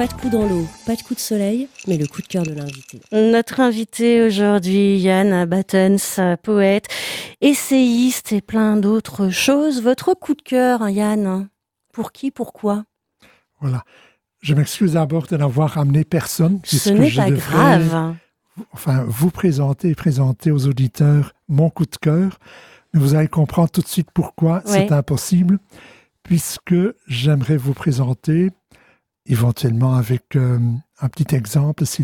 Pas de coup dans l'eau, pas de coup de soleil, mais le coup de cœur de l'invité. Notre invité aujourd'hui, Yann Battens, poète, essayiste et plein d'autres choses. Votre coup de cœur, Yann, pour qui, pourquoi ? Voilà. Je m'excuse d'abord de n'avoir amené personne. Ce n'est pas grave. Vous présenter aux auditeurs mon coup de cœur. Mais vous allez comprendre tout de suite pourquoi c'est impossible, puisque j'aimerais vous présenter, éventuellement avec un petit exemple, s'il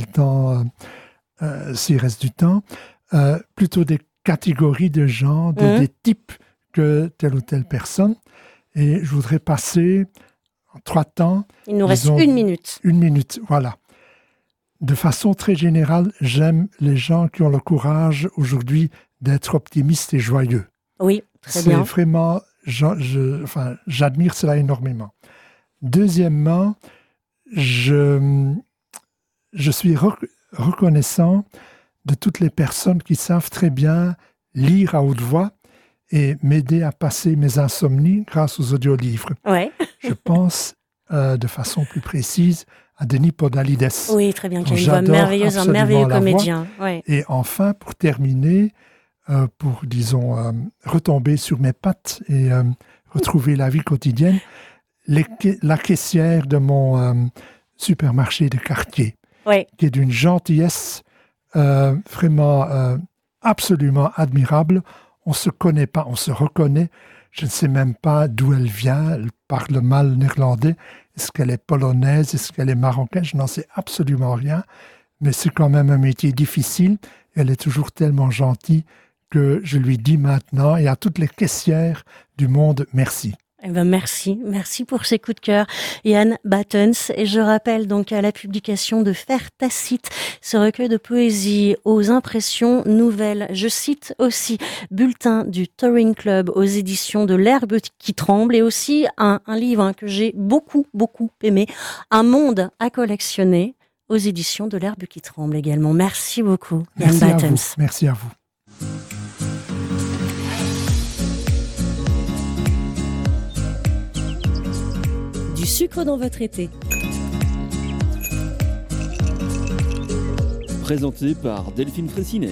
reste du temps, plutôt des catégories de gens, des types que telle ou telle personne. Et je voudrais passer en 3 temps. Il nous reste 1 minute. 1 minute, voilà. De façon très générale, j'aime les gens qui ont le courage aujourd'hui d'être optimistes et joyeux. Oui, très bien. C'est vraiment, j'admire cela énormément. Deuxièmement, je suis reconnaissant de toutes les personnes qui savent très bien lire à haute voix et m'aider à passer mes insomnies grâce aux audiolivres. Ouais. Je pense de façon plus précise à Denis Podalides. Oui, très bien, qui a une voix merveilleuse, un merveilleux comédien. Ouais. Et enfin, pour terminer, pour, retomber sur mes pattes et retrouver la vie quotidienne, la caissière de mon supermarché de quartier, qui est d'une gentillesse vraiment absolument admirable. On ne se connaît pas, on se reconnaît. Je ne sais même pas d'où elle vient. Elle parle mal néerlandais. Est-ce qu'elle est polonaise? Est-ce qu'elle est marocaine? Je n'en sais absolument rien. Mais c'est quand même un métier difficile. Elle est toujours tellement gentille que je lui dis maintenant, et à toutes les caissières du monde, merci. Eh ben merci pour ces coups de cœur, Yann Battens. Et je rappelle donc à la publication de Faire Tacite, ce recueil de poésie aux impressions nouvelles. Je cite aussi Bulletin du Touring Club aux éditions de l'Herbe qui tremble, et aussi un livre que j'ai beaucoup aimé, Un monde à collectionner aux éditions de l'Herbe qui tremble également. Merci beaucoup, Yann Battens. Merci à vous. Du sucre dans votre été. Présenté par Delphine Fraissinet.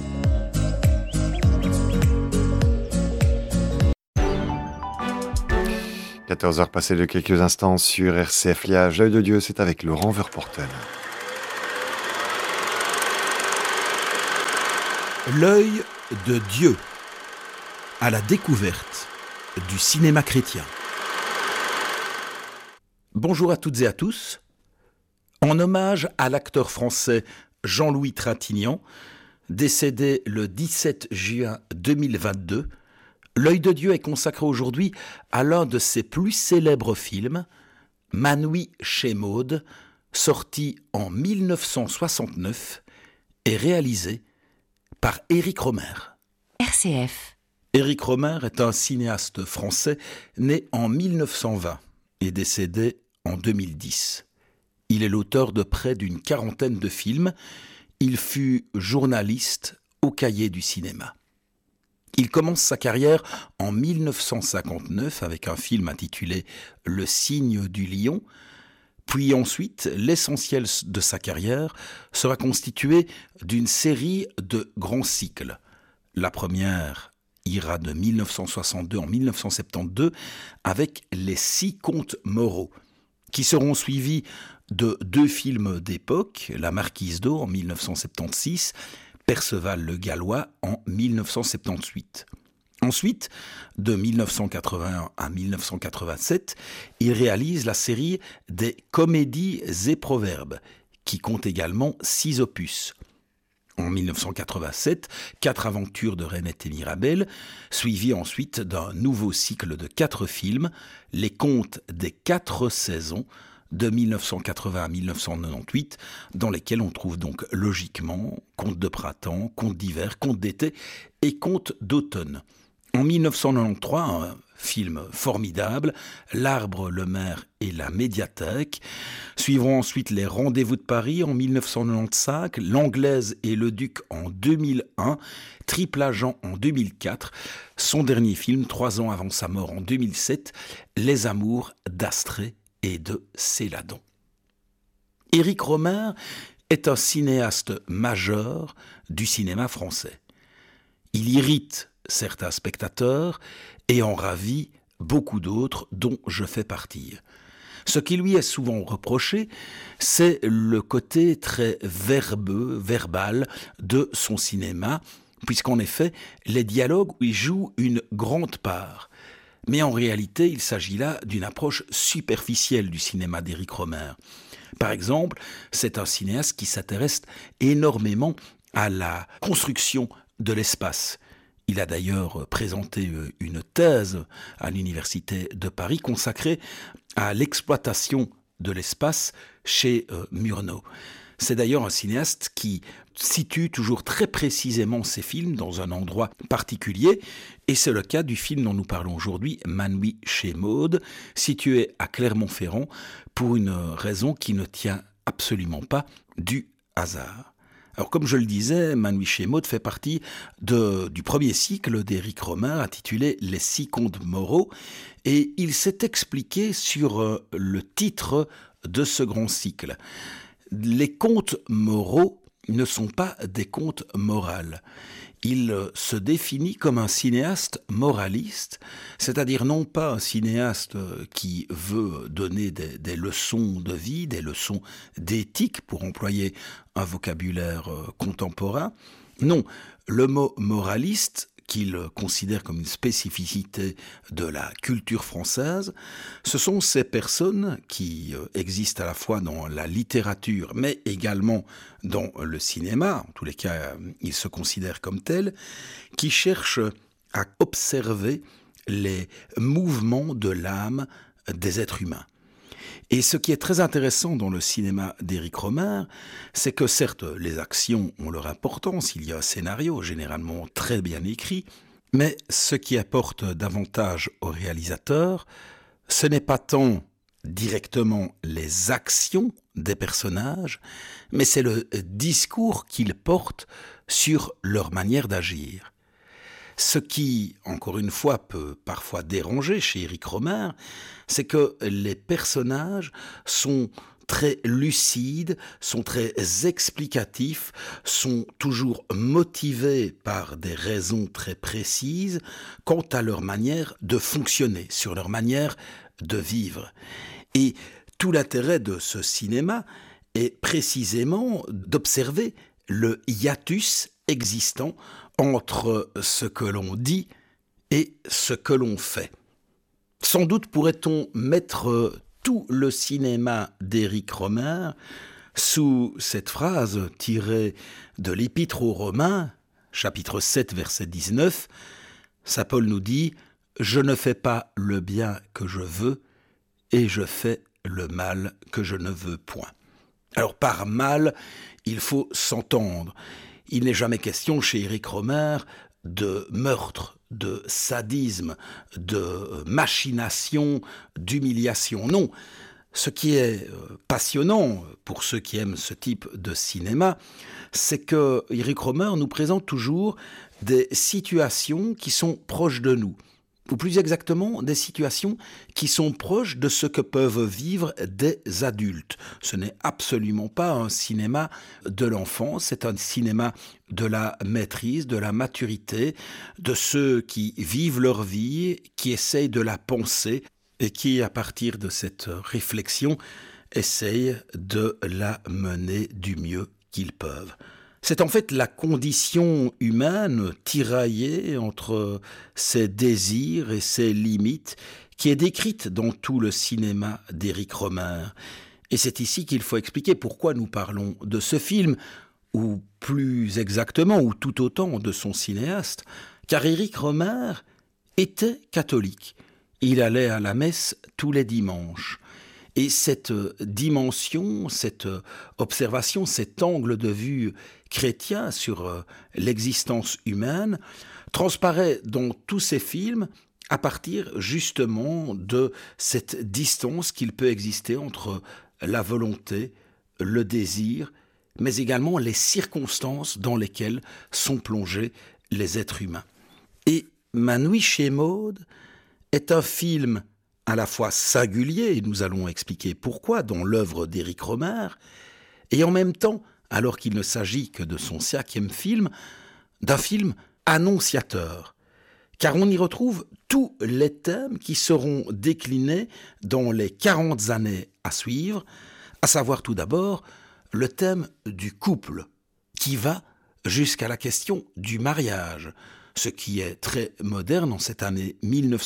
« 14h passées de quelques instants sur RCF Liage. L'œil de Dieu, c'est avec Laurent Verporten. L'œil de Dieu, à la découverte du cinéma chrétien. Bonjour à toutes et à tous. En hommage à l'acteur français Jean-Louis Trintignant, décédé le 17 juin 2022, L'œil de Dieu est consacré aujourd'hui à l'un de ses plus célèbres films, Manoui chez Maud, sorti en 1969 et réalisé par Éric Rohmer. RCF. Éric Rohmer est un cinéaste français né en 1920 et décédé en 2010. Il est l'auteur de près d'une 40aine de films. Il fut journaliste au Cahier du cinéma. Il commence sa carrière en 1959 avec un film intitulé « Le signe du lion ». Puis ensuite, l'essentiel de sa carrière sera constitué d'une série de grands cycles. La première ira de 1962 en 1972 avec Les 6 contes moraux, qui seront suivis de 2 films d'époque, La Marquise d'O en 1976, Perceval le Gallois en 1978. Ensuite, de 1981 à 1987, il réalise la série des Comédies et Proverbes, qui compte également 6 opus. En 1987, 4 aventures de Reinette et Mirabel, suivies ensuite d'un nouveau cycle de 4 films, Les Contes des 4 saisons, de 1980 à 1998, dans lesquels on trouve donc logiquement Contes de printemps, Contes d'hiver, Contes d'été et Contes d'automne. En 1993, un film formidable, L'Arbre, le Maire et la Médiathèque. Suivront ensuite Les Rendez-vous de Paris en 1995, L'Anglaise et le Duc en 2001, Triple Agent en 2004, son dernier film, 3 ans avant sa mort en 2007, Les Amours d'Astrée et de Céladon. Éric Rohmer est un cinéaste majeur du cinéma français. Il irrite certains spectateurs et en ravit beaucoup d'autres dont je fais partie. Ce qui lui est souvent reproché, c'est le côté très verbal de son cinéma, puisqu'en effet, les dialogues y jouent une grande part. Mais en réalité, il s'agit là d'une approche superficielle du cinéma d'Éric Rohmer. Par exemple, c'est un cinéaste qui s'intéresse énormément à la construction de l'espace. Il a d'ailleurs présenté une thèse à l'Université de Paris consacrée à l'exploitation de l'espace chez Murnau. C'est d'ailleurs un cinéaste qui situe toujours très précisément ses films dans un endroit particulier, et c'est le cas du film dont nous parlons aujourd'hui, Ma nuit chez Maud, situé à Clermont-Ferrand, pour une raison qui ne tient absolument pas du hasard. Alors comme je le disais, Ma nuit chez Maud fait partie du premier cycle d'Éric Rohmer intitulé Les 6 contes moraux, et il s'est expliqué sur le titre de ce grand cycle. Les contes moraux ne sont pas des contes morales. Il se définit comme un cinéaste moraliste, c'est-à-dire non pas un cinéaste qui veut donner des leçons de vie, des leçons d'éthique, pour employer un vocabulaire contemporain. Non, le mot moraliste, qu'il considère comme une spécificité de la culture française, ce sont ces personnes qui existent à la fois dans la littérature, mais également dans le cinéma, en tous les cas, ils se considèrent comme tels, qui cherchent à observer les mouvements de l'âme des êtres humains. Et ce qui est très intéressant dans le cinéma d'Éric Rohmer, c'est que certes, les actions ont leur importance, il y a un scénario généralement très bien écrit, mais ce qui apporte davantage au réalisateur, ce n'est pas tant directement les actions des personnages, mais c'est le discours qu'ils portent sur leur manière d'agir. Ce qui, encore une fois, peut parfois déranger chez Éric Rohmer, c'est que les personnages sont très lucides, sont très explicatifs, sont toujours motivés par des raisons très précises quant à leur manière de fonctionner, sur leur manière de vivre. Et tout l'intérêt de ce cinéma est précisément d'observer le hiatus existant entre ce que l'on dit et ce que l'on fait. Sans doute pourrait-on mettre tout le cinéma d'Éric Rohmer sous cette phrase tirée de l'Épître aux Romains, chapitre 7, verset 19. Saint Paul nous dit « Je ne fais pas le bien que je veux, et je fais le mal que je ne veux point. » Alors par mal, il faut s'entendre. Il n'est jamais question chez Éric Rohmer de meurtre, de sadisme, de machination, d'humiliation. Non, ce qui est passionnant pour ceux qui aiment ce type de cinéma, c'est que Éric Rohmer nous présente toujours des situations qui sont proches de nous. Ou plus exactement, des situations qui sont proches de ce que peuvent vivre des adultes. Ce n'est absolument pas un cinéma de l'enfance, c'est un cinéma de la maîtrise, de la maturité, de ceux qui vivent leur vie, qui essayent de la penser et qui, à partir de cette réflexion, essayent de la mener du mieux qu'ils peuvent. C'est en fait la condition humaine tiraillée entre ses désirs et ses limites qui est décrite dans tout le cinéma d'Éric Rohmer. Et c'est ici qu'il faut expliquer pourquoi nous parlons de ce film, ou plus exactement, ou tout autant de son cinéaste, car Éric Rohmer était catholique. Il allait à la messe tous les dimanches. Et cette dimension, cette observation, cet angle de vue chrétien sur l'existence humaine transparaît dans tous ces films à partir justement de cette distance qu'il peut exister entre la volonté, le désir, mais également les circonstances dans lesquelles sont plongés les êtres humains. Et Ma nuit chez Maud est un film à la fois singulier, et nous allons expliquer pourquoi, dans l'œuvre d'Éric Rohmer, et en même temps, alors qu'il ne s'agit que de son 5e film, d'un film annonciateur, car on y retrouve tous les thèmes qui seront déclinés dans les 40 années à suivre, à savoir tout d'abord le thème du couple, qui va jusqu'à la question du mariage, ce qui est très moderne en cette année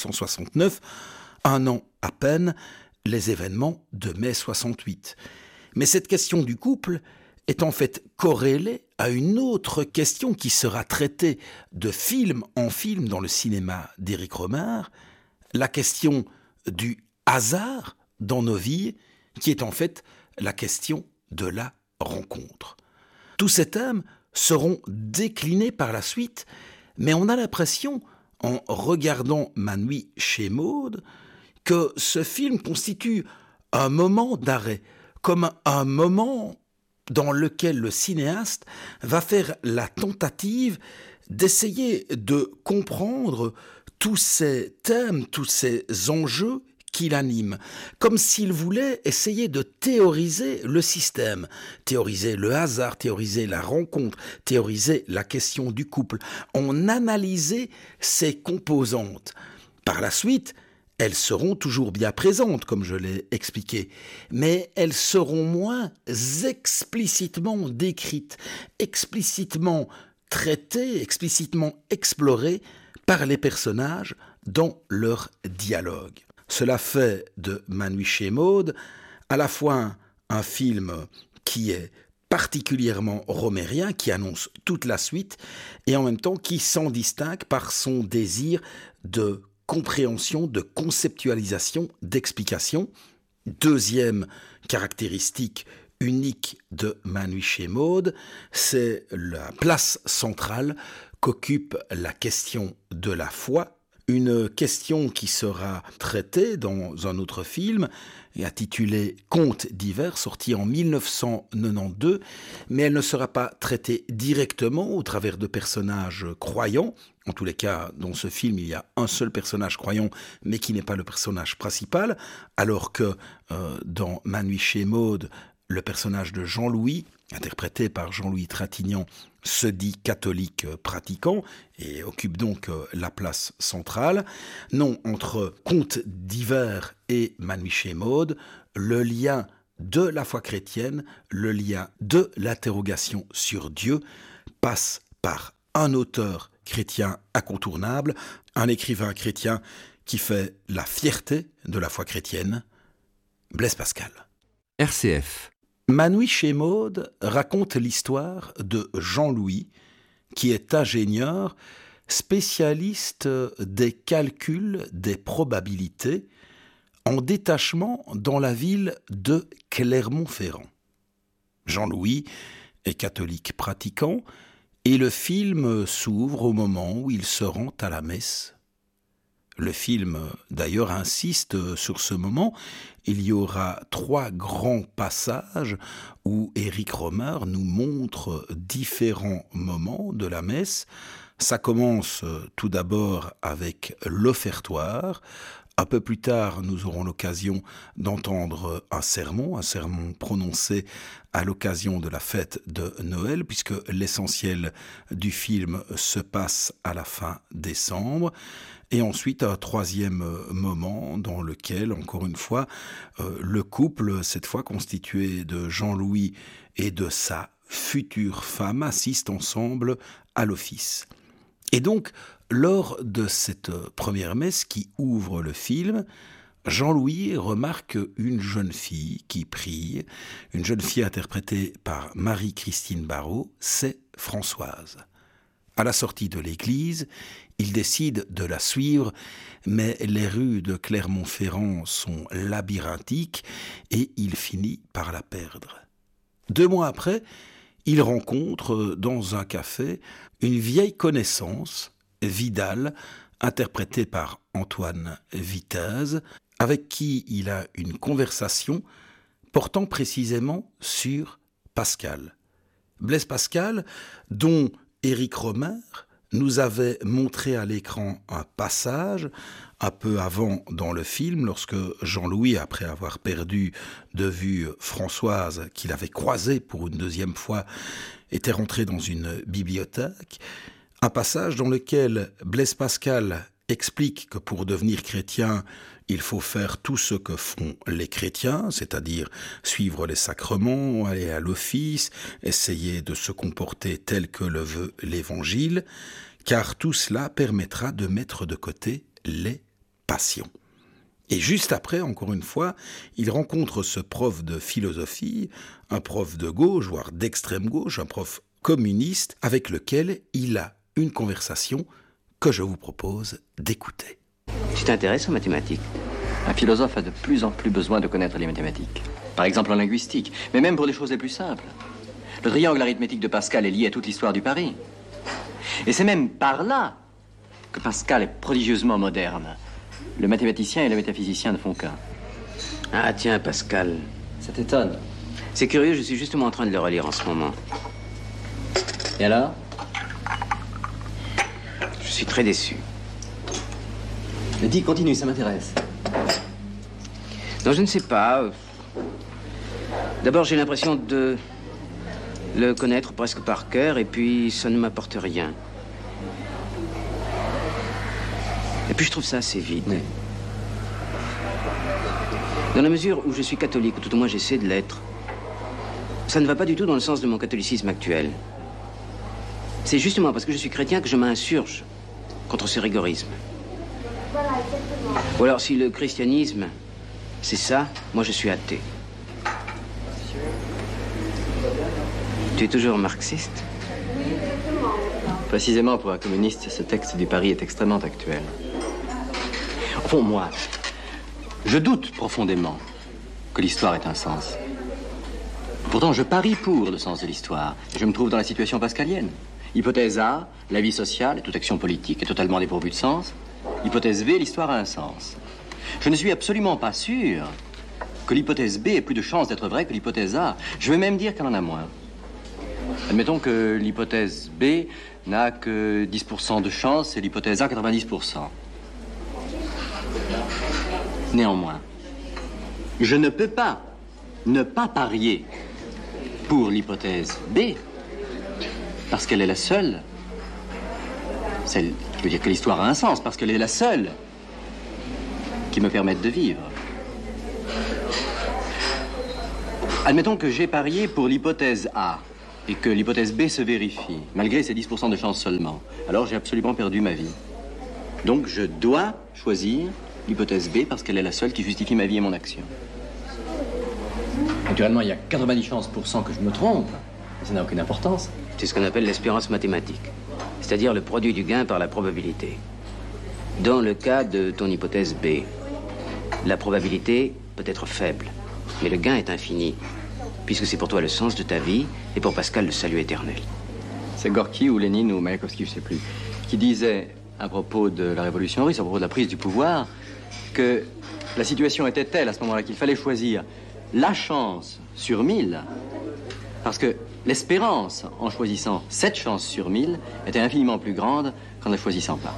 1969, un an à peine, les événements de mai 68. Mais cette question du couple est en fait corrélée à une autre question qui sera traitée de film en film dans le cinéma d'Éric Rohmer, la question du hasard dans nos vies, qui est en fait la question de la rencontre. Tous ces thèmes seront déclinés par la suite, mais on a l'impression, en regardant Ma nuit chez Maud, que ce film constitue un moment d'arrêt, comme un moment dans lequel le cinéaste va faire la tentative d'essayer de comprendre tous ces thèmes, tous ces enjeux qui l'animent, comme s'il voulait essayer de théoriser le système, théoriser le hasard, théoriser la rencontre, théoriser la question du couple, en analyser ses composantes. Par la suite, elles seront toujours bien présentes, comme je l'ai expliqué, mais elles seront moins explicitement décrites, explicitement traitées, explicitement explorées par les personnages dans leur dialogue. Cela fait de Ma nuit chez Maud à la fois un film qui est particulièrement romérien, qui annonce toute la suite, et en même temps qui s'en distingue par son désir de compréhension, de conceptualisation, d'explication. Deuxième caractéristique unique de Ma nuit chez Maud, c'est la place centrale qu'occupe la question de la foi, une question qui sera traitée dans un autre film intitulé Contes d'hiver, sorti en 1992, mais elle ne sera pas traitée directement au travers de personnages croyants. En tous les cas, dans ce film, il y a un seul personnage croyant, mais qui n'est pas le personnage principal, alors que dans Ma nuit chez Maud, le personnage de Jean-Louis, interprété par Jean-Louis Trintignant, se dit catholique pratiquant et occupe donc la place centrale. Non, entre Contes d'hiver et Ma nuit chez Maud, le lien de la foi chrétienne, le lien de l'interrogation sur Dieu passe par un auteur chrétien incontournable, un écrivain chrétien qui fait la fierté de la foi chrétienne, Blaise Pascal. RCF. Ma nuit chez Maud raconte l'histoire de Jean-Louis, qui est ingénieur, spécialiste des calculs des probabilités, en détachement dans la ville de Clermont-Ferrand. Jean-Louis est catholique pratiquant, et le film s'ouvre au moment où il se rend à la messe. Le film, d'ailleurs, insiste sur ce moment. Il y aura 3 grands passages où Éric Rohmer nous montre différents moments de la messe. Ça commence tout d'abord avec l'offertoire. Un peu plus tard, nous aurons l'occasion d'entendre un sermon prononcé à l'occasion de la fête de Noël, puisque l'essentiel du film se passe à la fin décembre. Et ensuite, un 3e moment dans lequel, encore une fois, le couple, cette fois constitué de Jean-Louis et de sa future femme, assistent ensemble à l'office. Et donc, lors de cette première messe qui ouvre le film, Jean-Louis remarque une jeune fille qui prie, une jeune fille interprétée par Marie-Christine Barrault, c'est Françoise. À la sortie de l'église, il décide de la suivre, mais les rues de Clermont-Ferrand sont labyrinthiques et il finit par la perdre. 2 mois après, il rencontre dans un café une vieille connaissance, Vidal, interprétée par Antoine Vitez, avec qui il a une conversation portant précisément sur Pascal. Blaise Pascal, dont Éric Rohmer nous avait montré à l'écran un passage un peu avant dans le film, lorsque Jean-Louis, après avoir perdu de vue Françoise, qu'il avait croisée pour une deuxième fois, était rentré dans une bibliothèque. Un passage dans lequel Blaise Pascal explique que pour devenir chrétien, il faut faire tout ce que font les chrétiens, c'est-à-dire suivre les sacrements, aller à l'office, essayer de se comporter tel que le veut l'Évangile, car tout cela permettra de mettre de côté les passions. Et juste après, encore une fois, il rencontre ce prof de philosophie, un prof de gauche, voire d'extrême gauche, un prof communiste, avec lequel il a une conversation que je vous propose d'écouter. Tu t'intéresses aux mathématiques? Un philosophe a de plus en plus besoin de connaître les mathématiques. Par exemple en linguistique, mais même pour les choses les plus simples. Le triangle arithmétique de Pascal est lié à toute l'histoire du pari. Et c'est même par là que Pascal est prodigieusement moderne. Le mathématicien et le métaphysicien ne font qu'un. Ah tiens, Pascal. Ça t'étonne? C'est curieux, je suis justement en train de le relire en ce moment. Et alors? Je suis très déçu. Mais dis, continue, ça m'intéresse. Non, je ne sais pas. D'abord, j'ai l'impression de le connaître presque par cœur, et puis ça ne m'apporte rien. Et puis je trouve ça assez vide. Oui. Dans la mesure où je suis catholique, ou tout au moins j'essaie de l'être, ça ne va pas du tout dans le sens de mon catholicisme actuel. C'est justement parce que je suis chrétien que je m'insurge contre ce rigorisme. Ou alors, si le christianisme, c'est ça, moi je suis athée. Tu es toujours marxiste? Précisément pour un communiste, ce texte du pari est extrêmement actuel. Au fond, moi, je doute profondément que l'histoire ait un sens. Pourtant, je parie pour le sens de l'histoire. Je me trouve dans la situation pascalienne. Hypothèse A, la vie sociale et toute action politique est totalement dépourvue de sens. Hypothèse B, l'histoire a un sens. Je ne suis absolument pas sûr que l'hypothèse B ait plus de chances d'être vraie que l'hypothèse A. Je vais même dire qu'elle en a moins. Admettons que l'hypothèse B n'a que 10% de chance et l'hypothèse A 90%. Néanmoins, je ne peux pas ne pas parier pour l'hypothèse B parce qu'elle est la seule. Celle qui veut dire que l'histoire a un sens parce qu'elle est la seule qui me permette de vivre. Admettons que j'ai parié pour l'hypothèse A et que l'hypothèse B se vérifie, malgré ces 10% de chance seulement. Alors j'ai absolument perdu ma vie. Donc je dois choisir l'hypothèse B parce qu'elle est la seule qui justifie ma vie et mon action. Naturellement, il y a 90 chances pour cent que je me trompe. Ça n'a aucune importance. C'est ce qu'on appelle l'espérance mathématique, c'est-à-dire le produit du gain par la probabilité. Dans le cas de ton hypothèse B, la probabilité peut être faible, mais le gain est infini, puisque c'est pour toi le sens de ta vie et pour Pascal le salut éternel. C'est Gorky ou Lénine ou Mayakovsky, je ne sais plus, qui disait à propos de la révolution russe, à propos de la prise du pouvoir, que la situation était telle à ce moment-là qu'il fallait choisir la chance sur 1000, parce que l'espérance, en choisissant cette chance sur 1000, était infiniment plus grande qu'en ne la choisissant pas.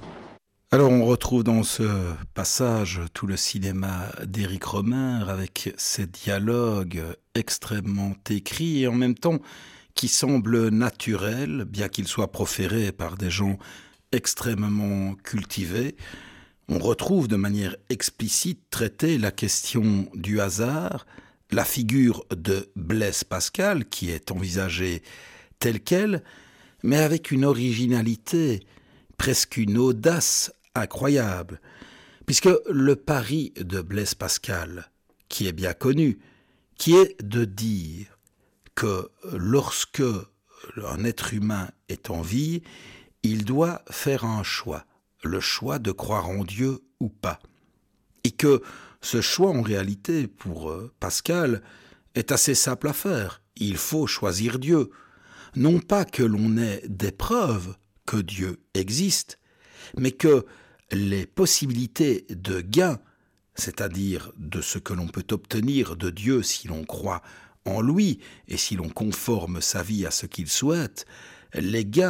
Alors on retrouve dans ce passage tout le cinéma d'Éric Rohmer avec ses dialogues extrêmement écrits et en même temps qui semblent naturels, bien qu'ils soient proférés par des gens extrêmement cultivés. On retrouve de manière explicite traitée la question du hasard, la figure de Blaise Pascal qui est envisagée telle qu'elle, mais avec une originalité, presque une audace incroyable, puisque le pari de Blaise Pascal, qui est bien connu, qui est de dire que lorsque un être humain est en vie, il doit faire un choix, le choix de croire en Dieu ou pas, et que ce choix en réalité pour Pascal est assez simple à faire. Il faut choisir Dieu, non pas que l'on ait des preuves que Dieu existe, mais que les possibilités de gain, c'est-à-dire de ce que l'on peut obtenir de Dieu si l'on croit en lui et si l'on conforme sa vie à ce qu'il souhaite, les gains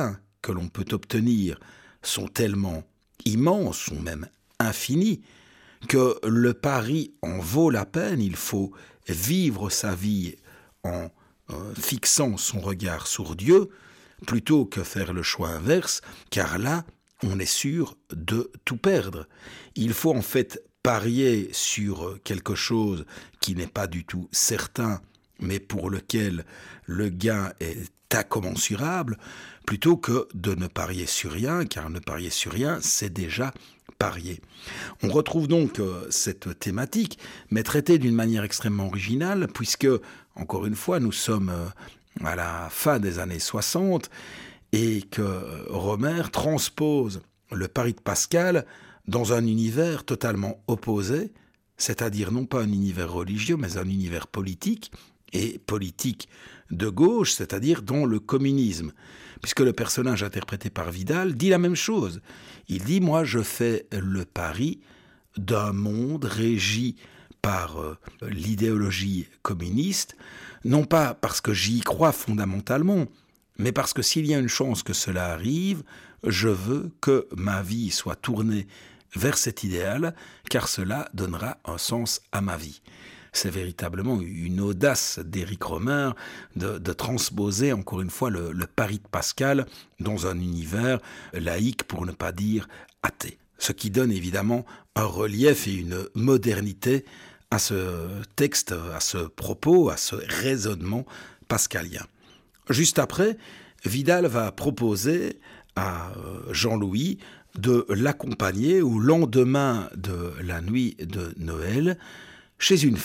que l'on peut obtenir sont tellement immenses, sont même infinis, que le pari en vaut la peine. Il faut vivre sa vie en fixant son regard sur Dieu, plutôt que faire le choix inverse, car là, on est sûr de tout perdre. Il faut en fait parier sur quelque chose qui n'est pas du tout certain, mais pour lequel le gain est incommensurable, plutôt que de ne parier sur rien, car ne parier sur rien, c'est déjà parier. On retrouve donc cette thématique, mais traitée d'une manière extrêmement originale, puisque, encore une fois, nous sommes à la fin des années 60, et que Rohmer transpose le pari de Pascal dans un univers totalement opposé, c'est-à-dire non pas un univers religieux, mais un univers politique, et politique de gauche, c'est-à-dire dans le communisme. Puisque le personnage interprété par Vidal dit la même chose. Il dit « Moi, je fais le pari d'un monde régi par l'idéologie communiste, non pas parce que j'y crois fondamentalement, mais parce que s'il y a une chance que cela arrive, je veux que ma vie soit tournée vers cet idéal, car cela donnera un sens à ma vie. » C'est véritablement une audace d'Éric Rohmer de transposer encore une fois le pari de Pascal dans un univers laïque, pour ne pas dire athée. Ce qui donne évidemment un relief et une modernité à ce texte, à ce propos, à ce raisonnement pascalien. Juste après, Vidal va proposer à Jean-Louis de l'accompagner au lendemain de la nuit de Noël chez une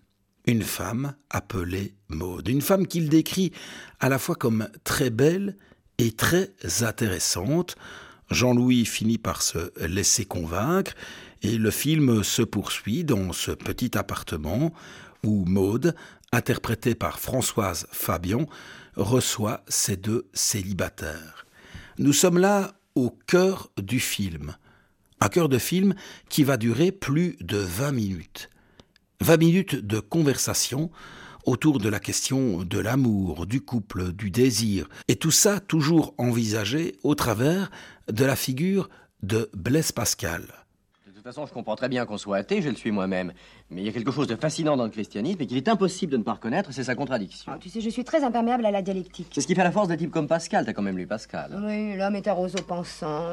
femme appelée Maude, une femme qu'il décrit à la fois comme très belle et très intéressante. Jean-Louis finit par se laisser convaincre et le film se poursuit dans ce petit appartement où Maude, interprétée par Françoise Fabian, reçoit ces deux célibataires. Nous sommes là au cœur du film, un cœur de film qui va durer plus de 20 minutes. 20 minutes de conversation autour de la question de l'amour, du couple, du désir, et tout ça toujours envisagé au travers de la figure de Blaise Pascal. De toute façon, je comprends très bien qu'on soit athée, je le suis moi-même. Mais il y a quelque chose de fascinant dans le christianisme et qu'il est impossible de ne pas reconnaître, c'est sa contradiction. Ah, tu sais, je suis très imperméable à la dialectique. C'est ce qui fait la force de types comme Pascal, t'as quand même lu Pascal. Oui, l'homme est un roseau pensant.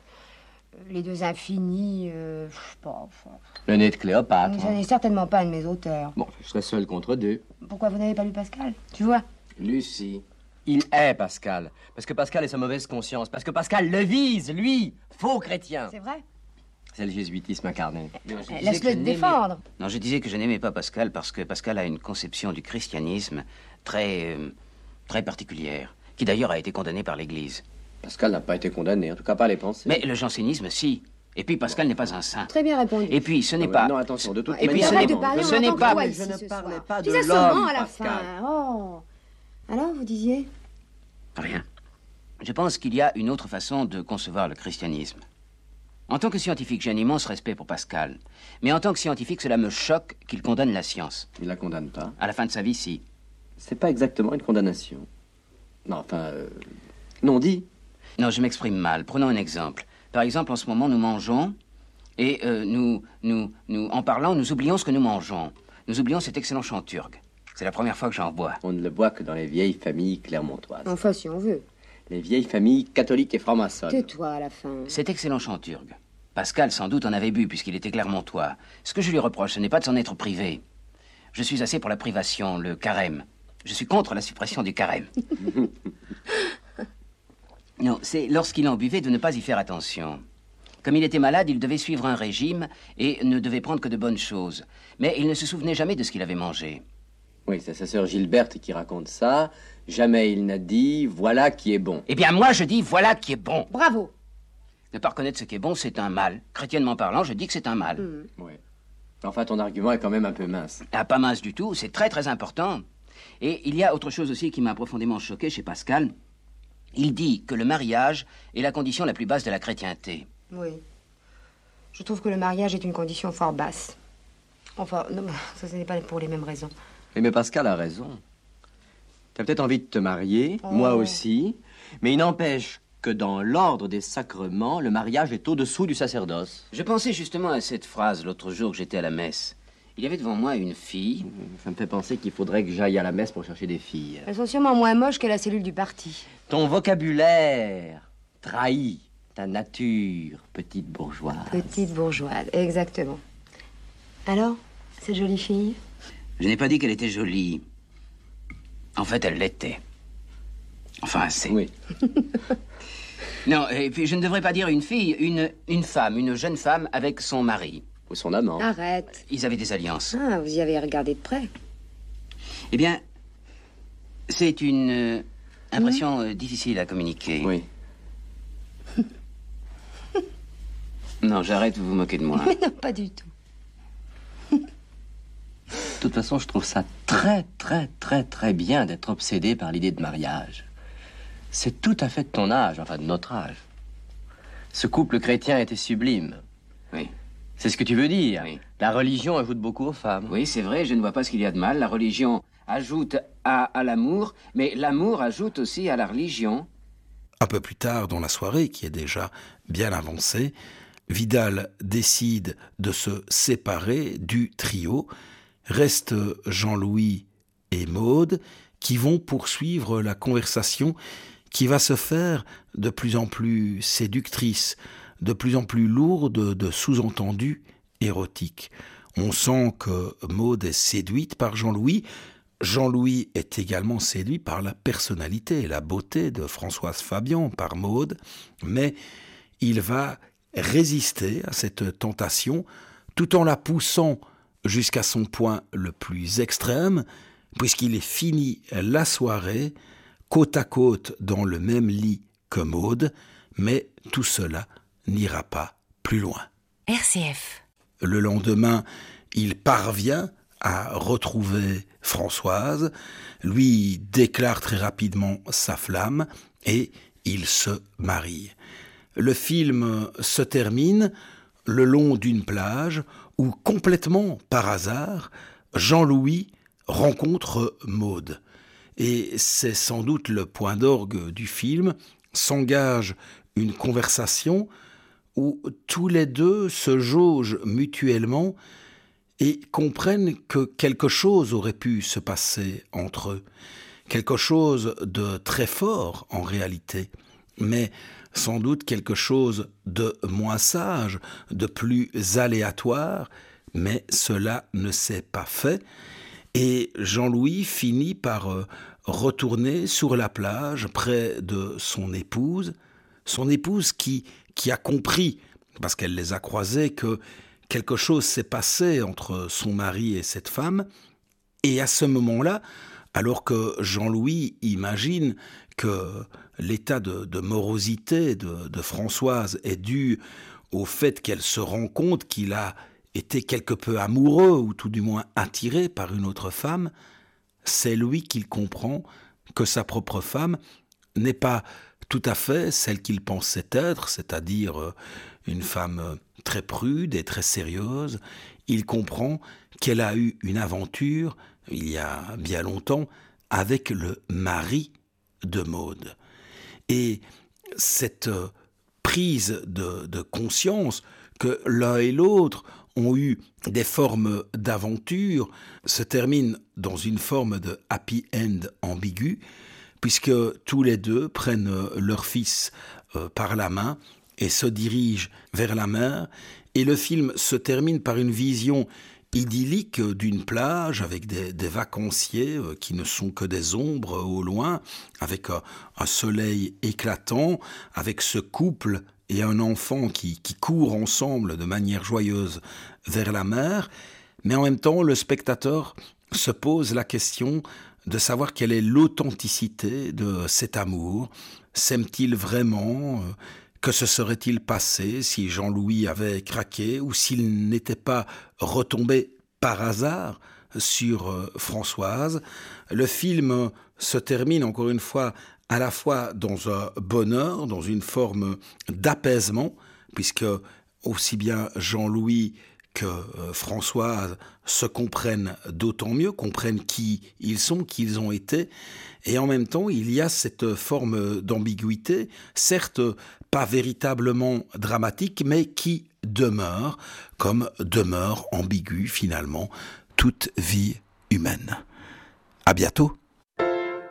Les deux infinis, je sais pas. Le nez de Cléopâtre. Ce n'est certainement pas un de mes auteurs. Bon, je serais seul contre deux. Pourquoi vous n'avez pas lu Pascal? Tu vois? Lucie. Il est Pascal. Parce que Pascal est sa mauvaise conscience. Parce que Pascal le vise, lui, faux chrétien. C'est vrai? C'est le jésuitisme incarné. Laisse-le te défendre. Non, je disais que je n'aimais pas Pascal parce que Pascal a une conception du christianisme très particulière, qui d'ailleurs a été condamnée par l'Église. Pascal n'a pas été condamné, en tout cas pas les pensées. Mais le jansénisme, si. Et puis Pascal n'est pas un saint. Très bien répondu. Et puis ce n'est pas... Non, attention, de toute Et puis manière... ce n'est pas... Je ne parlais pas de l'homme, l'homme, à la Pascal. fin. Oh. Alors, vous disiez? Rien. Je pense qu'il y a une autre façon de concevoir le christianisme. En tant que scientifique, j'ai un immense respect pour Pascal. Mais en tant que scientifique, cela me choque qu'il condamne la science. Il la condamne pas. À la fin de sa vie, si. C'est pas exactement une condamnation. Non, enfin... non dit. Non, je m'exprime mal. Prenons un exemple. Par exemple, en ce moment, nous mangeons et en parlant, nous oublions ce que nous mangeons. Nous oublions cet excellent chanturgue. C'est la première fois que j'en bois. On ne le boit que dans les vieilles familles clermontoises. Enfin, si on veut. Les vieilles familles catholiques et francs-maçonnes. Tais-toi à la fin. Cet excellent chanturgue. Pascal, sans doute, en avait bu, puisqu'il était clermontois. Ce que je lui reproche, ce n'est pas de s'en être privé. Je suis assez pour la privation, le carême. Je suis contre la suppression du carême. Non, c'est lorsqu'il en buvait de ne pas y faire attention. Comme il était malade, il devait suivre un régime et ne devait prendre que de bonnes choses. Mais il ne se souvenait jamais de ce qu'il avait mangé. Oui, c'est sa sœur Gilberte qui raconte ça. Jamais il n'a dit « voilà qui est bon ». Eh bien, moi, je dis « voilà qui est bon ». Bravo. Ne pas reconnaître ce qui est bon, c'est un mal. Chrétiennement parlant, je dis que c'est un mal. Oui. Enfin, ton argument est quand même un peu mince. Ah, pas mince du tout, c'est très très important. Et il y a autre chose aussi qui m'a profondément choqué chez Pascal. Il dit que le mariage est la condition la plus basse de la chrétienté. Oui. Je trouve que le mariage est une condition fort basse. Enfin, non, ça, ce n'est pas pour les mêmes raisons. Mais Pascal a raison. T'as peut-être envie de te marier, moi aussi, mais il n'empêche que dans l'ordre des sacrements, le mariage est au-dessous du sacerdoce. Je pensais justement à cette phrase l'autre jour que j'étais à la messe. Il y avait devant moi une fille. Ça me fait penser qu'il faudrait que j'aille à la messe pour chercher des filles. Elles sont sûrement moins moches que la cellule du parti. Ton vocabulaire trahit ta nature, petite bourgeoise. Petite bourgeoise, exactement. Alors, cette jolie fille? Je n'ai pas dit qu'elle était jolie. En fait, elle l'était. Enfin, assez. Oui. Non, et puis je ne devrais pas dire une fille, une femme, une jeune femme avec son mari. Ou son amant. Arrête. Ils avaient des alliances. Ah, vous y avez regardé de près. Eh bien, c'est une impression difficile à communiquer. Oui. Non, j'arrête, vous vous moquez de moi. Mais non, pas du tout. De toute façon, je trouve ça très bien d'être obsédé par l'idée de mariage. C'est tout à fait de ton âge, enfin de notre âge. Ce couple chrétien était sublime. Oui. C'est ce que tu veux dire. Oui. La religion ajoute beaucoup aux femmes. Oui, c'est vrai, je ne vois pas ce qu'il y a de mal. La religion ajoute à l'amour, mais l'amour ajoute aussi à la religion. Un peu plus tard dans la soirée, qui est déjà bien avancée, Vidal décide de se séparer du trio. Restent Jean-Louis et Maude qui vont poursuivre la conversation qui va se faire de plus en plus séductrice, de plus en plus lourde de sous-entendus érotiques. On sent que Maude est séduite par Jean-Louis. Jean-Louis est également séduit par la personnalité et la beauté de Françoise Fabian, par Maude, mais il va résister à cette tentation tout en la poussant jusqu'à son point le plus extrême, puisqu'il est fini la soirée côte à côte dans le même lit que Maude, mais tout cela n'ira pas plus loin. RCF. Le lendemain, il parvient à retrouver Françoise, lui déclare très rapidement sa flamme et il se marie. Le film se termine le long d'une plage où, complètement par hasard, Jean-Louis rencontre Maude. Et c'est sans doute le point d'orgue du film. S'engage une conversation où tous les deux se jaugent mutuellement et comprennent que quelque chose aurait pu se passer entre eux. Quelque chose de très fort en réalité, mais sans doute quelque chose de moins sage, de plus aléatoire, mais cela ne s'est pas fait. Et Jean-Louis finit par retourner sur la plage près de son épouse qui a compris, parce qu'elle les a croisés, que quelque chose s'est passé entre son mari et cette femme. Et à ce moment-là, alors que Jean-Louis imagine que l'état de morosité de Françoise est dû au fait qu'elle se rend compte qu'il a été quelque peu amoureux, ou tout du moins attiré par une autre femme, c'est lui qu'il comprend que sa propre femme n'est pas tout à fait celle qu'il pensait être, c'est-à-dire une femme très prude et très sérieuse. Il comprend qu'elle a eu une aventure, il y a bien longtemps, avec le mari de Maude. Et cette prise de conscience que l'un et l'autre ont eu des formes d'aventure se termine dans une forme de happy end ambigu, puisque tous les deux prennent leur fils par la main et se dirigent vers la mer. Et le film se termine par une vision idyllique d'une plage avec des vacanciers qui ne sont que des ombres au loin, avec un soleil éclatant, avec ce couple et un enfant qui courent ensemble de manière joyeuse vers la mer. Mais en même temps, le spectateur se pose la question de savoir quelle est l'authenticité de cet amour. S'aime-t-il vraiment ? Que se serait-il passé si Jean-Louis avait craqué ou s'il n'était pas retombé par hasard sur Françoise ? Le film se termine encore une fois à la fois dans un bonheur, dans une forme d'apaisement, puisque aussi bien Jean-Louis que François se comprenne d'autant mieux, comprenne qui ils sont, qui ils ont été. Et en même temps, il y a cette forme d'ambiguïté, certes pas véritablement dramatique, mais qui demeure, comme demeure ambiguë finalement toute vie humaine. À bientôt.